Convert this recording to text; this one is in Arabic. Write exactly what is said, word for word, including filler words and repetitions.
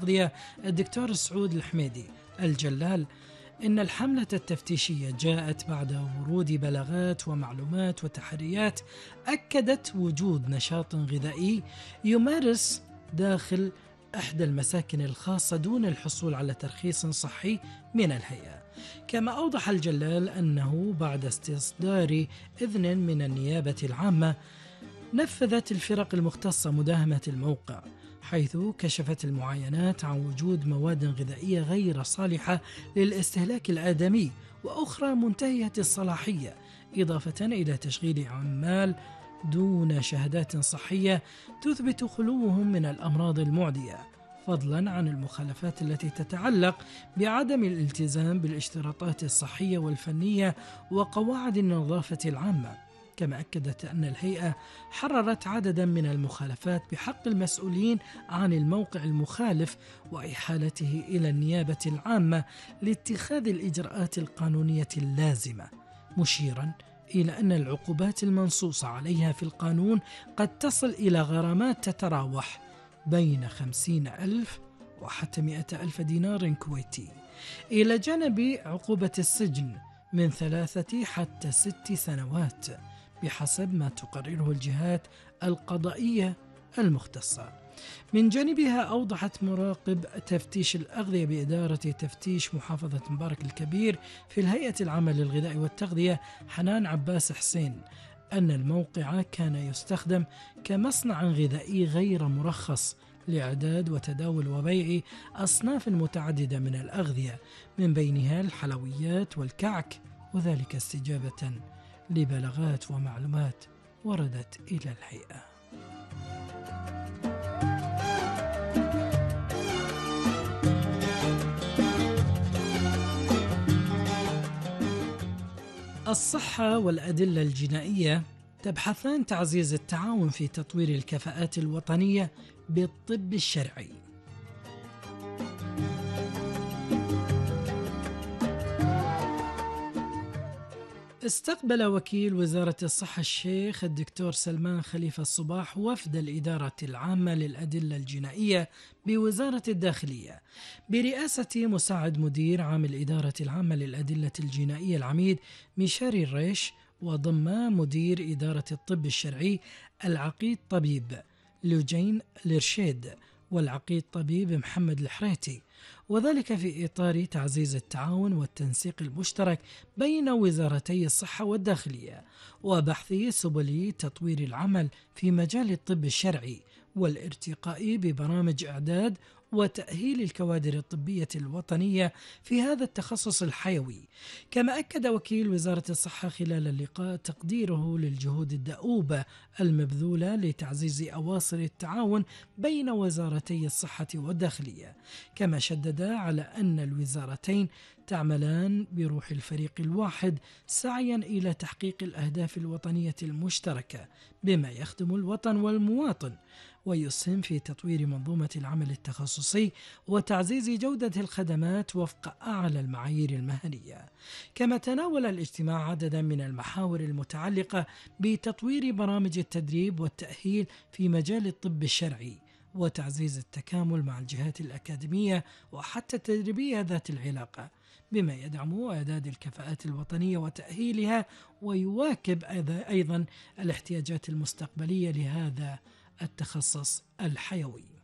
التغذية الدكتور سعود الحميدي الجلال إن الحملة التفتيشية جاءت بعد ورود بلاغات ومعلومات وتحريات أكدت وجود نشاط غذائي يمارس داخل إحدى المساكن الخاصة دون الحصول على ترخيص صحي من الهيئة. كما أوضح الجلال أنه بعد استصدار إذن من النيابة العامة نفذت الفرق المختصة مداهمة الموقع، حيث كشفت المعاينات عن وجود مواد غذائية غير صالحة للاستهلاك الآدمي وأخرى منتهية الصلاحية، إضافة إلى تشغيل عمال دون شهادات صحية تثبت خلوهم من الأمراض المعدية، فضلا عن المخالفات التي تتعلق بعدم الالتزام بالاشتراطات الصحية والفنية وقواعد النظافة العامة. كما أكدت أن الهيئة حررت عددا من المخالفات بحق المسؤولين عن الموقع المخالف وإحالته إلى النيابة العامة لاتخاذ الإجراءات القانونية اللازمة، مشيرا إلى أن العقوبات المنصوصة عليها في القانون قد تصل إلى غرامات تتراوح بين خمسين ألف وحتى مئة ألف دينار كويتي، إلى جانب عقوبة السجن من ثلاثة حتى ست سنوات بحسب ما تقرره الجهات القضائية المختصة. من جانبها أوضحت مراقب تفتيش الأغذية بإدارة تفتيش محافظة مبارك الكبير في الهيئة العامة للغذاء والتغذية حنان عباس حسين أن الموقع كان يستخدم كمصنع غذائي غير مرخص لإعداد وتداول وبيع أصناف متعددة من الأغذية من بينها الحلويات والكعك، وذلك استجابة لبلاغات ومعلومات وردت إلى الهيئة. الصحة والأدلة الجنائية تبحثان تعزيز التعاون في تطوير الكفاءات الوطنية بالطب الشرعي. استقبل وكيل وزارة الصحة الشيخ الدكتور سلمان خليفة الصباح وفد الإدارة العامة للأدلة الجنائية بوزارة الداخلية برئاسة مساعد مدير عام الإدارة العامة للأدلة الجنائية العميد ميشاري الريش، وضم مدير إدارة الطب الشرعي العقيد طبيب لوجين الإرشيد والعقيد طبيب محمد الحريتي، وذلك في إطار تعزيز التعاون والتنسيق المشترك بين وزارتي الصحة والداخلية وبحث سبل تطوير العمل في مجال الطب الشرعي والارتقاء ببرامج إعداد وتأهيل الكوادر الطبية الوطنية في هذا التخصص الحيوي. كما أكد وكيل وزارة الصحة خلال اللقاء تقديره للجهود الدؤوبة المبذولة لتعزيز أواصر التعاون بين وزارتي الصحة والداخلية، كما شدد على أن الوزارتين تعملان بروح الفريق الواحد سعيا إلى تحقيق الأهداف الوطنية المشتركة بما يخدم الوطن والمواطن ويسهم في تطوير منظومة العمل التخصصي وتعزيز جودة الخدمات وفق أعلى المعايير المهنية. كما تناول الاجتماع عددا من المحاور المتعلقة بتطوير برامج التدريب والتأهيل في مجال الطب الشرعي وتعزيز التكامل مع الجهات الأكاديمية وحتى التدريبية ذات العلاقة بما يدعم إعداد الكفاءات الوطنية وتأهيلها ويواكب أيضا الاحتياجات المستقبلية لهذا التخصص الحيوي.